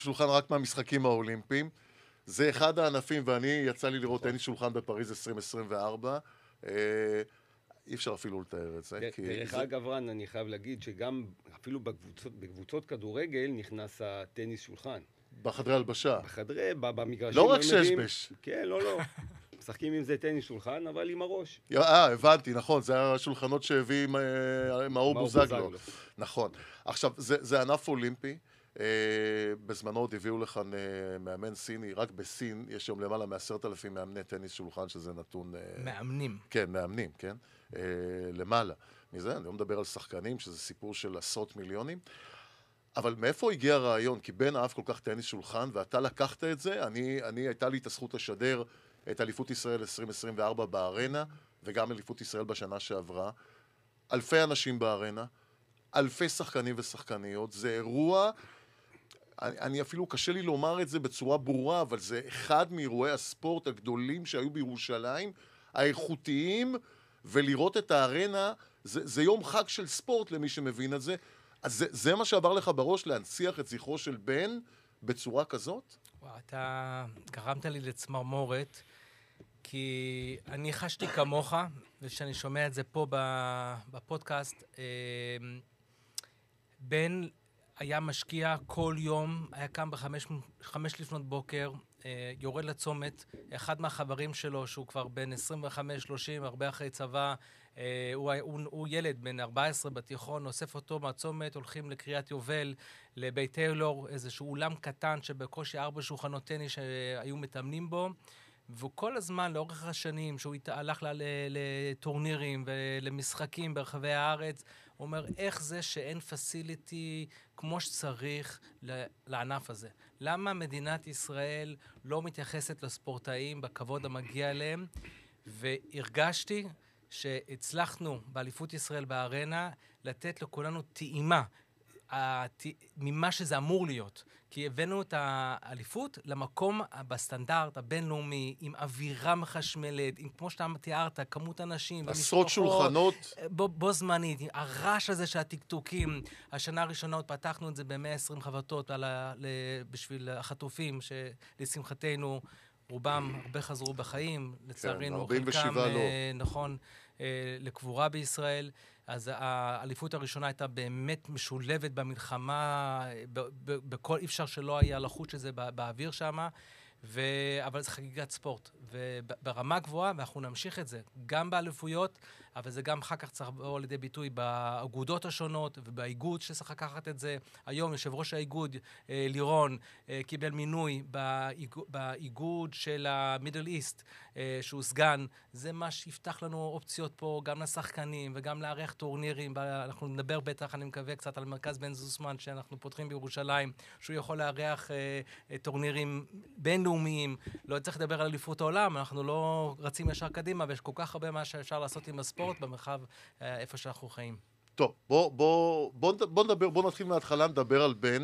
שולחן רק מהמשחקים האולימפיים. זה אחד הענפים, ואני יצא לי לראות טניס שולחן בפריז 2024. אי אפשר אפילו לתאר את זה. דרך אגב, רן, אני חייב להגיד שגם אפילו בקבוצות כדורגל נכנס הטניס שולחן. בחדרי הלבשה. במגרשים. לא רק ששבש. כן, לא. משחקים עם זה טניס שולחן, אבל עם הראש. הבנתי, נכון, זה השולחנות שהביא מאור בוזגלו. נכון. עכשיו, זה ענף אולימפי. בזמנו עוד הביאו לכאן מאמן סיני, רק בסין יש היום למעלה מ10,000 מאמני טניס שולחן, שזה נתון... מאמנים. כן, מאמנים, כן. למעלה. מזה, אני לא מדבר על שחקנים, שזה סיפור של עשרות מיליונים. אבל מאיפה הגיע הרעיון? כי בן אהב כל כך טניס שולחן, ואתה לקחת את זה, הייתה לי את הזכות לשדר את אליפות ישראל 2024 בארנה, וגם אליפות ישראל בשנה שעברה. אלפי אנשים בארנה, אלפי שחקנים ושחקניות, זה אירוע, אני אפילו קשה לי לומר את זה בצורה ברורה, אבל זה אחד מאירועי הספורט הגדולים שהיו בירושלים, האיכותיים, ולראות את הארנה, זה יום חג של ספורט למי שמבין את זה. אז זה מה שעבר לך בראש, להנציח את זכרו של בן בצורה כזאת? וואו, אתה גרמת לי לצמרמורת, כי אני חשתי כמוך, ושאני שומע את זה פה בפודקאסט, בן היה משקיע כל יום, היה קם בחמש לפנות בוקר, יורד לצומת, אחד מהחברים שלו, שהוא כבר בן 25-30, הרבה אחרי צבא, הוא ילד בן 14 בתיכון, אוסף אותו מהצומת, הולכים לקריית יובל, לבית טיילור, איזשהו אולם קטן שבקושי 4 שולחנות טניס שהיו מתאמנים בו, וכל הזמן, לאורך השנים, שהוא הלך לטורנירים ולמשחקים ברחבי הארץ, הוא אומר, איך זה שאין פסיליטי כמו שצריך לענף הזה? למה מדינת ישראל לא מתייחסת לספורטאים בכבוד המגיע להם? והרגשתי שהצלחנו באליפות ישראל בארנה לתת לכולנו טעימה ממה שזה אמור להיות. כי הבאנו את האליפות למקום בסטנדרט הבינלאומי, עם אווירה מחשמלת, עם, כמו שאתה תיארת, כמות אנשים עשרות שולחנות. בו זמנית, הרעש הזה של הטקטוקים. השנה הראשונה עוד פתחנו את זה ב-120 חבטות בשביל החטופים, שלשמחתנו רובם הרבה חזרו בחיים, לצערנו חלקם, נכון, לקבורה בישראל. אז האליפות הראשונה הייתה באמת משולבת במלחמה, בכל אי אפשר שלא היה לחוץ שזה באוויר שם, אבל זה חגיגת ספורט, וברמה גבוהה, ואנחנו נמשיך את זה, גם באליפויות, אבל זה גם אחר כך צריך לבוא לידי ביטוי באגודות השונות, ובאיגוד שצריך לקחת את זה. היום יושב ראש האיגוד, לירון, קיבל מינוי באיגוד של המידל איסט, שהוא סגן. זה מה שיפתח לנו אופציות פה, גם לשחקנים וגם לארח טורנירים. אנחנו נדבר בטח, אני מקווה קצת על מרכז בן זוסמן, שאנחנו פותחים בירושלים, שהוא יכול לארח טורנירים בינלאומיים. לא צריך לדבר על אליפות העולם, אנחנו לא רצים ישר קדימה, ויש כל כך הרבה מה שאפשר לעשות עם הספורט במרחב איפה שאנחנו חיים. טוב, בוא נתחיל מההתחלה, נדבר על בן,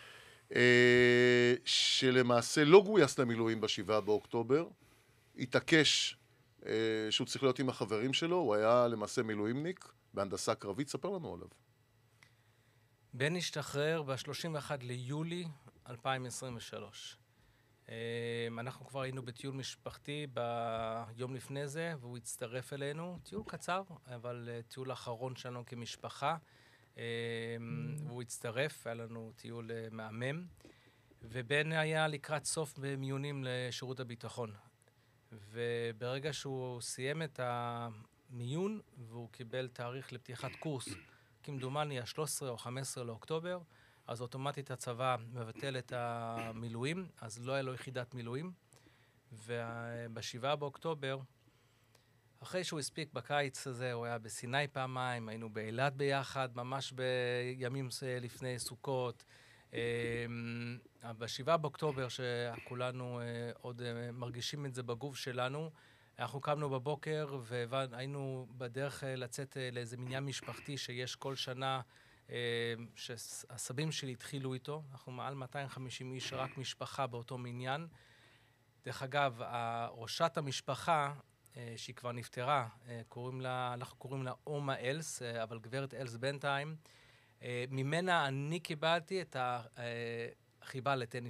שלמעשה לא גויס למילואים ב7 באוקטובר, התעקש שהוא צריך להיות עם החברים שלו, הוא היה למעשה מילואימניק בהנדסה קרבית, ספר לנו עליו. בן השתחרר ב-31 ליולי 2023. אנחנו כבר היינו בטיול משפחתי ביום לפני זה, והוא הצטרף אלינו. טיול קצר, אבל טיול אחרון שלנו כמשפחה. והוא הצטרף, היה לנו טיול מהמם. ובן היה לקראת סוף במיונים לשירות הביטחון. וברגע שהוא סיים את המיון, והוא קיבל תאריך לפתיחת קורס, כמדומני ה-13 או 15 לאוקטובר, אז אוטומטית הצבא מבטל את המילואים, אז לא היה לו יחידת מילואים. וב7 באוקטובר, אחרי שהוא הספיק בקיץ הזה, הוא היה בסיני פעמיים, היינו באילת ביחד, ממש בימים לפני סוכות. ב7 באוקטובר, שכולנו עוד מרגישים את זה בגוף שלנו, אנחנו קמנו בבוקר והיינו בדרך לצאת לאיזה מניין משפחתי שיש כל שנה, שהסבים שלי התחילו איתו. אנחנו מעל 250 איש, רק משפחה באותו מניין. דרך אגב, ראשת המשפחה, שהיא כבר נפטרה, אנחנו קוראים לה אומה אלס, אבל גברת אלס בינתיים, ממנה אני קיבלתי את חיבה לטניס